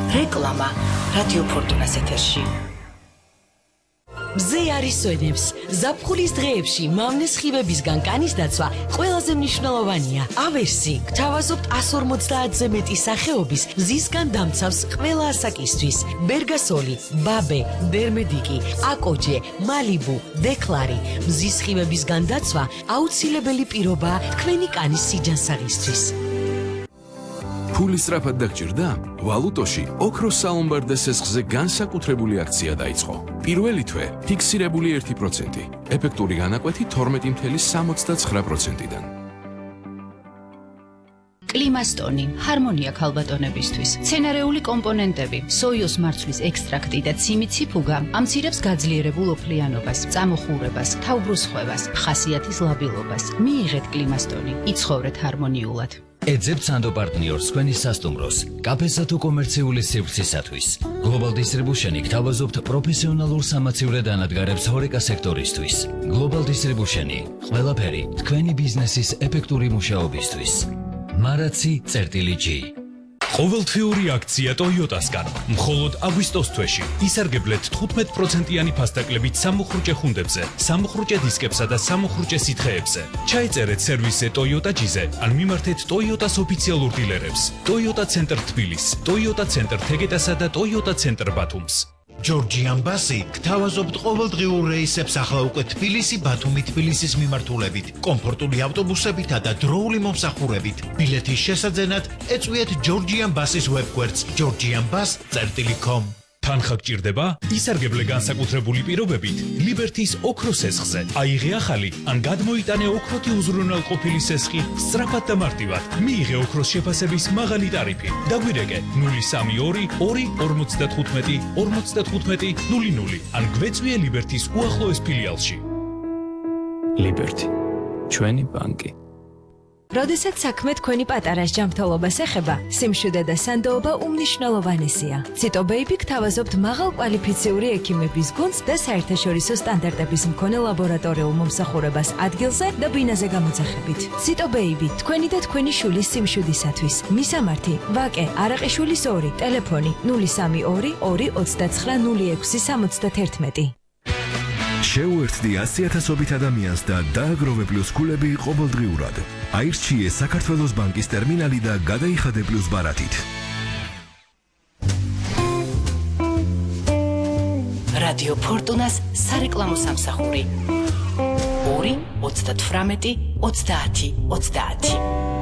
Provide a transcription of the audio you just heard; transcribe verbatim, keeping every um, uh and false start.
რეკლამა რადიო ფორტუნას ეთერში. მზე არის სვენებს. ზაფხულის დღეებში მამნეს ხიბებისგან კანის დაცვა ყველაზე მნიშვნელოვანია. ავერსი გთავაზობთ εκατს ორმოცდაათზე მეტი სახეობის მზისგან დამცავს ყველა ასაკისთვის. ბერგასოლი, ბაბე, დერმედიკი, აკოჯე, მალიბუ, დეკლარი. მზის ხიბებისგან დაცვა აუცილებელი პირობაა თქვენი კანის სიჯანსაღისთვის. ფული სწრაფად დაგჭირდა? ვალუტოში ოქროს სალომბარდე სესხზე განსაკუთრებული აქცია დაიწყო. პირველი თვე ფიქსირებული ერთი პროცენტი, ეფექტური განაკვეთი თორმეტი წუთი სამოცდაცხრა პროცენტიდან. კლიმასტონი, ჰარმონია ქალბატონებისთვის. მცენარეული კომპონენტები, სოიოს მარცვლის ექსტრაქტი და ციმიციფუგა ამცირებს გაძლიერებულ ოფლიანობას, წამოხურებას, თავბრუსხვევას, ხასიათის ლაბილობას. მიიღეთ კლიმასტონი, იცხოვრეთ ჰარმონიულად. ეძებთ სანდო პარტნიორს თქვენი სასტუმროს, კაფესა თუ კომერციული სივრცისათვის. Global Distribution-ი გთავაზობთ პროფესიონალურ სამაცივრე დანადგარებს ჰორეკა სექტორისთვის. Global Distribution-ი, ყველაფერი თქვენი ბიზნესის ეფექტური მუშაობისთვის. მარაცი წერტილი G. ყოველთვიური აქცია Toyota-სგან. მხოლოდ აგვისტოს თვეში ისარგებლეთ თხუთმეტ პროცენტიანი ფასტაკლებით სამუხრუჭე ხუნდებზე, სამუხრუჭე დისკებსა და სამუხრუჭე სითხეებზე. ჩაიწერეთ სერვისზე Toyota G-ზე, ან მიმართეთ Toyota-s ოფიციალურ დილერებს. Toyota Center თბილისს, Toyota Center თეგეტასა და Toyota Center ბათუმს. ჯორჯიან ბასი გთავაზობთ ყოველდღიურ რეისებს ახლა უკვე თბილისი ბათუმი თბილისის მიმართულებით, კომფორტული ავტობუსებითა და დროული მომსახურებით. ბილეთის შესაძენად ეწვიეთ ჯორჯიან ბასის ვებგვერდს georgianbus dot com. თანხა გჭირდება? ისარგებლე განსაკუთრებული პირობებით ლიბერთის ოქროს სესხზე. აიღე ახალი ან გადმოიტანე ოქროთი უზრუნველყოფილი სესხი სწრაფად და მარტივად. მიიღე ოქროს შეფასების მაღალი ტარიფი. დაგვირეკე ნული სამი ორი ორი ორმოცდათხუთმეტი ორმოცდათხუთმეტი ნული ნული ან გვეწვიე ლიბერთის უახლოეს ფილიალში. ლიბერთი, ჩვენი ბანკი. როდესაც საქმე თქვენი პატარას ჯანმრთელობას ეხება, სიმშვიდე და სანდოობა უმნიშვნელოვანესია. Cito Baby გთავაზობთ მაღალ კვალიფიციური ექიმების გუნდს და საერთაშორისო სტანდარტების მქონე ლაბორატორიულ მომსახურებას ადგილზე და ბინაზე გამოძახებით. Cito Baby, თქვენი და თქვენი შვილის სიმშვიდისათვის. მისამართი: ვაკე არაყიშვილის ორი, ტელეფონი ნული სამი ორი ორი ოცდაცხრა ნული ექვსი სამოცდაათერთმეტი. შეუერთდი ასი ათასობით ადამიანს და დააგროვე პლუს ქულები ყოველდღიურად. აირჩიე საქართველოს ბანკის ტერმინალი და გადაიხადე პლუს ბარათით. რადიო ფორტუნას სარეკლამო სამსახური. ორი ოცდათვრამეტი ოცდაათი ოცდაათი.